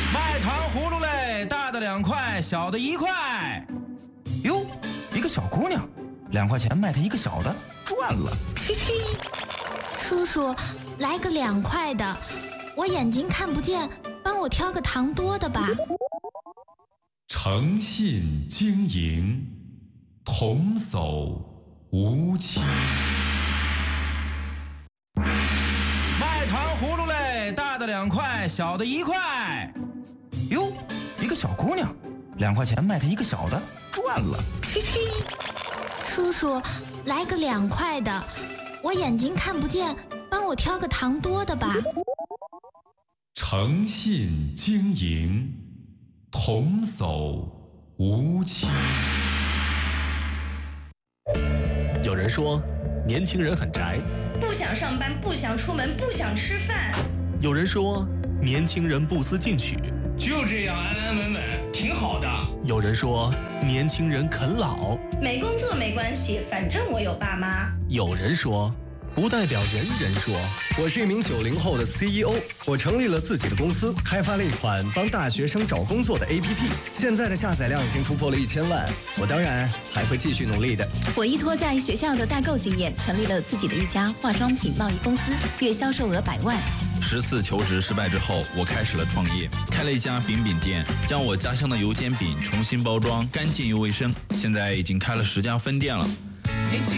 卖糖葫芦嘞，大的2块，小的1块。哟，一个小姑娘，2块钱卖她一个小的，赚了。嘿嘿。 叔叔，来个2块的，我眼睛看不见，帮我挑个糖多的吧。 诚信经营，童叟无欺。 卖糖葫芦嘞，大的2块，小的1块。哟，一个小姑娘，2块钱卖她一个小的，赚了。嘿嘿。 叔叔，来个2块的，我眼睛看不见，帮我挑个糖多的吧。 诚信经营，童叟无欺。 有人说，年轻人很宅， 不想上班，不想出门，不想吃饭。 有人说，年轻人不思进取， 就这样安安稳稳，挺好的。 有人说，年轻人啃老， 没工作没关系，反正我有爸妈。 有人说，不代表人人说。 我是一名90后的 CEO， 我成立了自己的公司，开发了一款帮大学生找工作的 APP， 现在的下载量已经突破了1000万。我当然还会继续努力的。 我依托在学校的代购经验，成立了自己的一家化妆品贸易公司，月销售额100万。 10次求职失败之后，我开始了创业，开了一家饼饼店，将我家乡的油煎饼重新包装，干净又卫生。现在已经开了10家分店了。